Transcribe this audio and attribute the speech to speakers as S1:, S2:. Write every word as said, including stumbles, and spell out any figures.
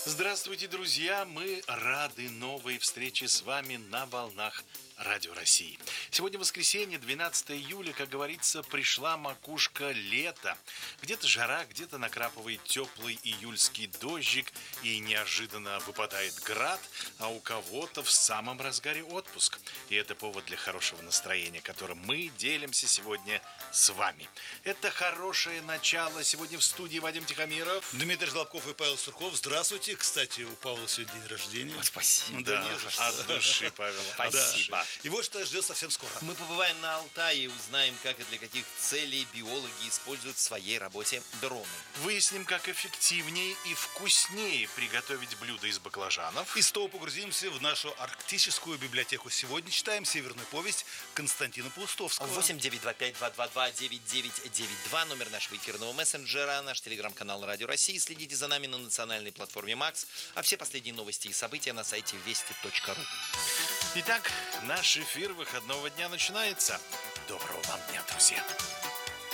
S1: Здравствуйте, друзья! Мы рады новой встрече с вами на волнах Радио России. Сегодня воскресенье, двенадцатое июля, как говорится, пришла макушка лета. Где-то жара, где-то накрапывает теплый июльский дождик и неожиданно выпадает град, а у кого-то в самом разгаре отпуск. И это повод для хорошего настроения, которым мы делимся сегодня с вами. Это хорошее начало. Сегодня в студии Вадим Тихомиров,
S2: Дмитрий Жлобков и Павел Сурков. Здравствуйте. Кстати, у Павла сегодня день рождения.
S3: Спасибо.
S1: Да,
S2: не за что.
S1: от души, Павел. от
S3: Спасибо.
S1: души.
S2: И вот что ждет совсем скоро.
S3: Мы побываем на Алтае и узнаем, как и для каких целей биологи используют в своей работе дроны.
S1: Выясним, как эффективнее и вкуснее приготовить блюдо из баклажанов.
S2: И снова погрузимся в нашу арктическую библиотеку. Сегодня читаем «Северную повесть» Константина Паустовского.
S3: восемь девять два пять два два два девять девять девять два, номер нашего эфирного мессенджера, наш телеграм-канал Радио России. Следите за нами на национальной платформе Макс, а все последние новости и события на сайте вести точка ру.
S1: Итак, наш эфир выходного дня начинается. Доброго вам дня, друзья!